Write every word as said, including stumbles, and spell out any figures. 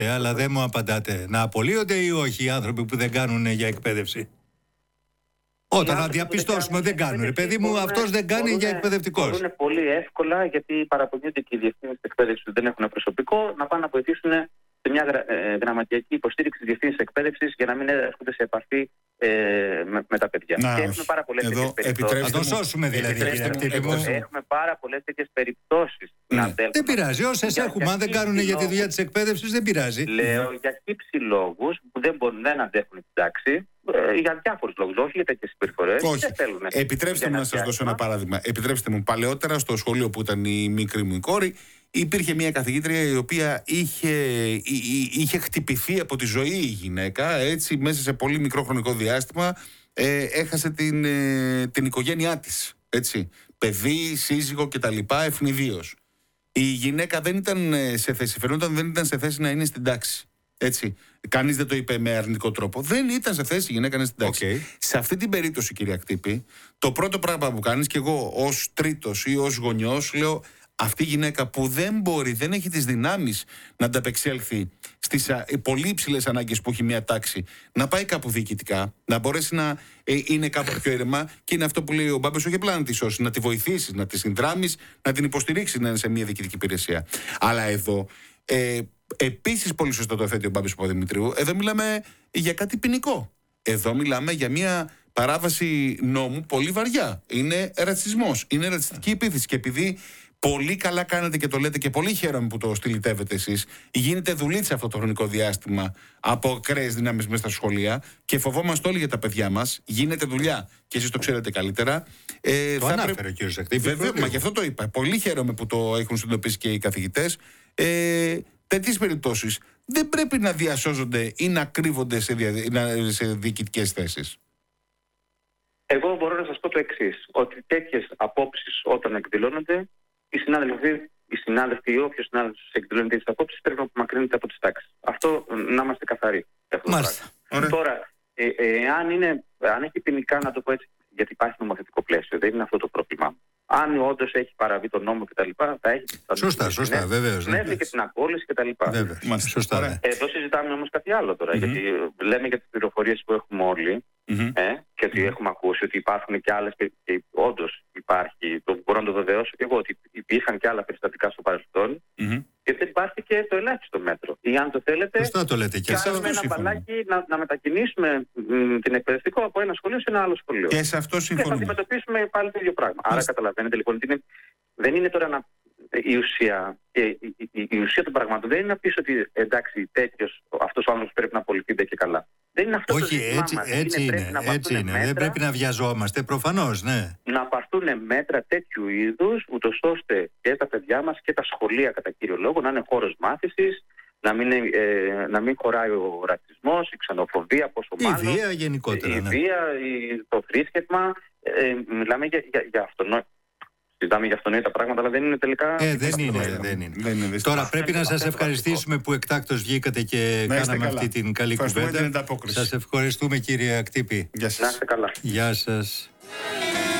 Ε, αλλά δεν μου απαντάτε. Να απολύονται ή όχι οι άνθρωποι που δεν κάνουν για εκπαίδευση? Όταν να διαπιστώσουμε ότι δεν κάνουν. Ρε παιδί μου, αυτός δεν κάνει μπορούνε, για εκπαιδευτικός. Μπορούν πολύ εύκολα, γιατί παραπονιούνται και οι διευθύνσεις εκπαίδευσης που δεν έχουν προσωπικό, να πάνε να βοηθήσουν σε μια γρα, ε, γραμματιακή υποστήριξη της διευθύνσης εκπαίδευσης για να μην έρχονται σε επαφή ε, με, με τα παιδιά. Να, και έχουμε πάρα πολλές τέτοιες περιπτώσεις. Να το σώσουμε δηλαδή. Έχουμε πάρα πολλές τέτοιες περιπτώσεις. Ναι. Δεν πειράζει. Όσες έχουμε, αν δεν κάνουν για τη δουλειά της εκπαίδευσης, δεν πειράζει. Λέω για κύψη λόγους που δεν μπορούν, δεν αντέχουν την τάξη. Για διάφορους λόγους, όχι για τέτοιες συμπεριφορές. Όχι. Επιτρέψτε μου να σας δώσω ένα παράδειγμα. Επιτρέψτε μου, παλαιότερα στο σχολείο που ήταν η μικρή μου η κόρη, υπήρχε μια καθηγήτρια η οποία είχε, είχε χτυπηθεί από τη ζωή η γυναίκα, έτσι μέσα σε πολύ μικρό χρονικό διάστημα ε, έχασε την, ε, την οικογένειά της, έτσι, παιδί, σύζυγο κτλ, ευνηδίως. Η γυναίκα δεν ήταν σε θέση, φαινόταν δεν ήταν σε θέση να είναι στην τάξη. Έτσι. Κανείς δεν το είπε με αρνητικό τρόπο. Δεν ήταν σε θέση η γυναίκα να είναι στην τάξη. Okay. Σε αυτή την περίπτωση, κυρία Κτύπη, το πρώτο πράγμα που κάνεις, και εγώ ως τρίτος ή ως γονιός, λέω αυτή η γυναίκα που δεν μπορεί, δεν έχει τις δυνάμεις να ανταπεξέλθει στις α, πολύ υψηλές ανάγκες που έχει μια τάξη, να πάει κάπου διοικητικά, να μπορέσει να ε, είναι κάπου πιο ήρεμα, και είναι αυτό που λέει ο Μπάμπης, όχι απλά να τη σώσει, να τη βοηθήσεις, να τη συνδράμεις, να την υποστηρίξεις να είναι σε μια διοικητική υπηρεσία. Αλλά εδώ. Ε, Επίσης, πολύ σωστά το θέτει ο Μπάμπης Παπαδημητρίου, εδώ μιλάμε για κάτι ποινικό. Εδώ μιλάμε για μια παράβαση νόμου πολύ βαριά. Είναι ρατσισμός, είναι ρατσιστική επίθεση. Και επειδή πολύ καλά κάνετε και το λέτε, και πολύ χαίρομαι που το στυλιτεύετε εσείς, γίνεται δουλίτσα αυτό το χρονικό διάστημα από ακραίες δυνάμεις μέσα στα σχολεία, και φοβόμαστε όλοι για τα παιδιά μας. Γίνεται δουλειά και εσείς το ξέρετε καλύτερα. Ε, το θα ανάφερε πρέ... ο κύριος Ακτύπη. Βέβαια, μα γι' αυτό το είπα. Πολύ χαίρομαι που το έχουν συνειδητοποιήσει και οι καθηγητές. Ε, Τέτοιες περιπτώσεις δεν πρέπει να διασώζονται ή να κρύβονται σε, δια... σε διοικητικές θέσεις. Εγώ μπορώ να σας πω το εξής, ότι τέτοιες απόψεις όταν εκδηλώνονται, οι συνάδελφοι, οι συνάδελφοι ή όποιος συνάδελφος εκδηλώνει τέτοιες απόψεις πρέπει να απομακρύνεται από τις τάξεις. Αυτό να είμαστε καθαροί. Τώρα, ε, ε, αν, είναι, αν έχει ποινικά, να το πω έτσι, γιατί υπάρχει νομοθετικό πλαίσιο, δεν είναι αυτό το πρόβλημα. Αν όντως έχει παραβεί τον νόμο κτλ., θα έχει. Σωστά, σωστά, βεβαίως. Ναι, και την απόλυση κτλ. Σωστά. Ναι. Εδώ συζητάμε όμως κάτι άλλο τώρα. Mm-hmm. Γιατί λέμε για τις πληροφορίες που έχουμε όλοι mm-hmm. ε, και ότι mm-hmm. έχουμε ακούσει ότι υπάρχουν και άλλες. Και όντως υπάρχει, το μπορώ να το βεβαιώσω και εγώ, ότι υπήρχαν και άλλα περιστατικά στο παρελθόν. Mm-hmm. Και δεν υπάρχει και το ελάχιστο μέτρο. Ή αν το θέλετε, σωστά το λέτε και κάνουμε ένα μπαλάκι να, να μετακινήσουμε μ, την εκπαιδευτικό από ένα σχολείο σε ένα άλλο σχολείο. Και σε αυτό συμφωνούμε. Και θα αντιμετωπίσουμε πάλι το ίδιο πράγμα. Άρα καταλαβαίνετε λοιπόν ότι είναι, δεν είναι τώρα να, η ουσία. Και η, η, η ουσία των πραγμάτων δεν είναι να πεις ότι εντάξει, τέτοιος, αυτός ο άνθρωπος πρέπει να απολυθεί και καλά. Δεν είναι αυτό. Όχι, το ζήτημά έτσι, μας. έτσι είναι. είναι, έτσι είναι. Μέτρα, δεν πρέπει να βιαζόμαστε, προφανώς, ναι. Να πάρθουν μέτρα τέτοιου είδους, ούτως ώστε και τα παιδιά μας και τα σχολεία κατά κύριο λόγο να είναι χώρος μάθησης, να μην, ε, να μην χωράει ο ρατσισμός, η ξενοφοβία, πόσο μάλλον. Η βία γενικότερα. Η ναι. βία, η, το θρήσκευμα. Ε, μιλάμε για, για, για αυτονόητα. Συζητάμε για αυτονόητα πράγματα, αλλά δεν είναι τελικά. Ε, δεν, είναι, δεν είναι. Δεν είναι. Τώρα πρέπει να σας ευχαριστήσουμε που εκτάκτως βγήκατε και να κάναμε αυτή την καλή κουβέντα. Σας ευχαριστούμε, κύριε Ακτύπη. Γεια σας. Να είστε καλά. Γεια σας.